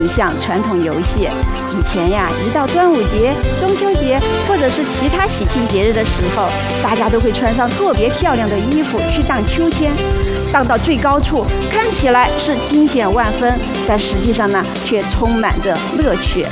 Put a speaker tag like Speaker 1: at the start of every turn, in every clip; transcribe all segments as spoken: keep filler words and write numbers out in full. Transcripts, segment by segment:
Speaker 1: 一项传统游戏。以前呀，一到端午节、中秋节或者是其他喜庆节日的时候，大家都会穿上特别漂亮的衣服去荡秋千，荡到最高处，看起来是惊险万分，但实际上呢，却充满着乐趣。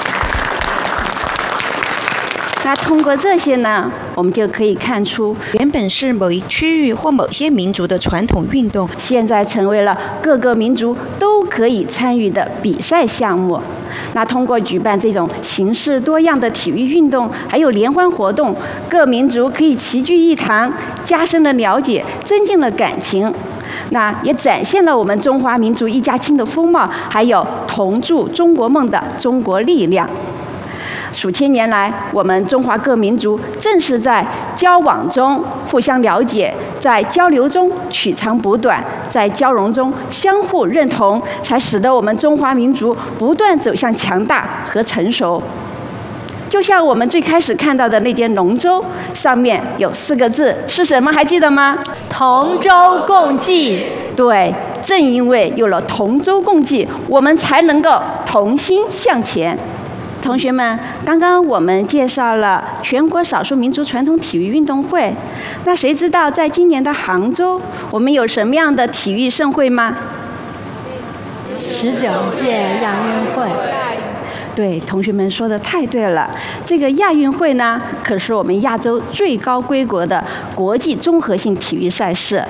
Speaker 1: 那通过这些呢，我们就可以看出，
Speaker 2: 原本是某一区域或某些民族的传统运动，
Speaker 1: 现在成为了各个民族都可以参与的比赛项目。那通过举办这种形式多样的体育运动，还有联欢活动，各民族可以齐聚一堂，加深了了解，增进了感情。那也展现了我们中华民族一家亲的风貌，还有同筑中国梦的中国力量。数千年来，我们中华各民族正是在交往中互相了解，在交流中取长补短，在交融中相互认同，才使得我们中华民族不断走向强大和成熟。就像我们最开始看到的那间龙舟，上面有四个字，是什么？还记得吗？
Speaker 3: 同舟共济。
Speaker 1: 对，正因为有了同舟共济，我们才能够同心向前。同学们，刚刚我们介绍了全国少数民族传统体育运动会，那谁知道在今年的杭州，我们有什么样的体育盛会吗？
Speaker 3: 十九届亚运会。
Speaker 1: 对，同学们说的太对了。这个亚运会呢，可是我们亚洲最高规格的国际综合性体育赛事。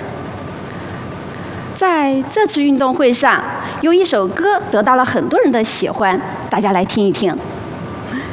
Speaker 1: 在这次运动会上，有一首歌得到了很多人的喜欢，大家来听一听。